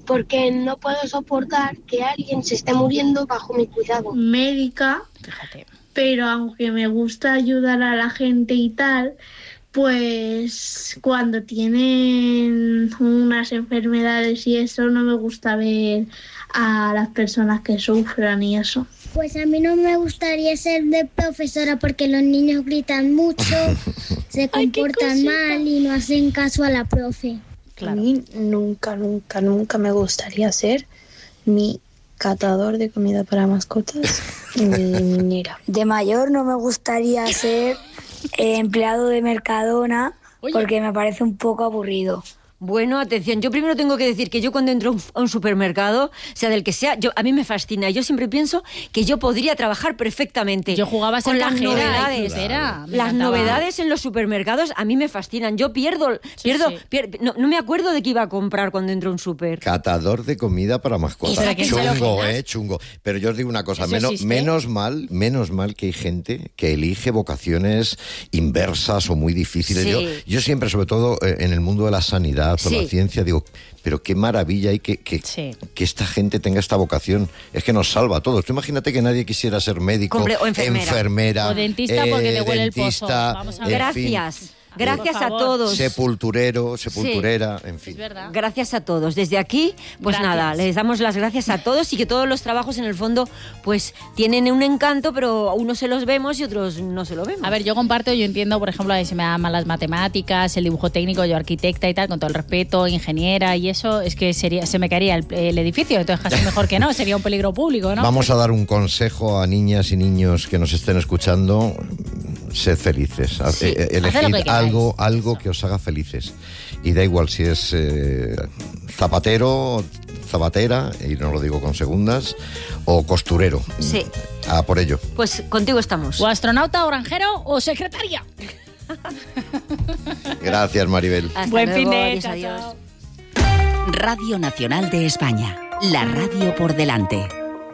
porque no puedo soportar que alguien se esté muriendo bajo mi cuidado. Médica, Fíjate. pero aunque me gusta ayudar a la gente y tal, pues cuando tienen unas enfermedades y eso, no me gusta ver a las personas que sufran y eso. Pues a mí no me gustaría ser de profesora porque los niños gritan mucho, se comportan mal y no hacen caso a la profe. Claro. A mí nunca me gustaría ser ni catador de comida para mascotas ni minera. De mayor no me gustaría ser empleado de Mercadona porque me parece un poco aburrido. Bueno, atención, yo primero tengo que decir que yo cuando entro a un supermercado, sea del que sea, a mí me fascina. Yo siempre pienso que yo podría trabajar perfectamente. Yo jugaba a ser con las cajera, novedades. Claro. Las novedades en los supermercados a mí me fascinan. Yo pierdo, no me acuerdo de qué iba a comprar cuando entro a un super. Catador de comida para mascotas. Chungo. Pero yo os digo una cosa, menos mal que hay gente que elige vocaciones inversas o muy difíciles. Sí. Yo siempre, sobre todo en el mundo de la sanidad o la ciencia, digo, pero qué maravilla hay que esta gente tenga esta vocación. Es que nos salva a todos. Tú imagínate que nadie quisiera ser médico o enfermera. O dentista porque te huele el pozo. Vamos a ver. Gracias a todos. Sepulturera, en fin. Es verdad. Gracias a todos. Desde aquí, pues nada, les damos las gracias a todos y que todos los trabajos en el fondo pues tienen un encanto, pero unos se los vemos y otros no se lo vemos. A ver, yo entiendo, por ejemplo, si me dan mal las matemáticas, el dibujo técnico, yo arquitecta y tal, con todo el respeto, ingeniera y eso, es que se me caería el edificio, entonces casi mejor que no, sería un peligro público, ¿no? Vamos a dar un consejo a niñas y niños que nos estén escuchando. Sed felices. Elegid algo que os haga felices. Y da igual si es zapatero, zapatera, y no lo digo con segundas, o costurero. Sí. A por ello. Pues contigo estamos. O astronauta, o granjero, o secretaria. Gracias, Maribel. Hasta Buen luego. fin de Adiós. Radio Nacional de España. La radio por delante.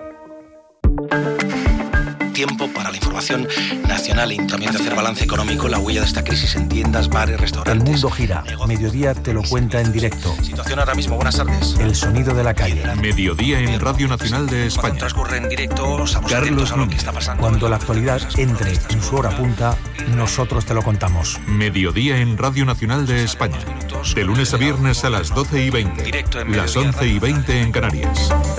Tiempo para la información nacional y también de hacer balance económico, la huella de esta crisis en tiendas, bares, restaurantes. El mundo gira. Mediodía te lo cuenta en directo. Situación ahora mismo, buenas tardes. El sonido de la calle. Mediodía en Radio Nacional de España. Cuando transcurre en directo, estamos atentos a lo que está pasando. Cuando la actualidad entre en su hora punta, nosotros te lo contamos. Mediodía en Radio Nacional de España. De lunes a viernes a las 12:20. Directo en las Mediodía, 11:20 en Canarias.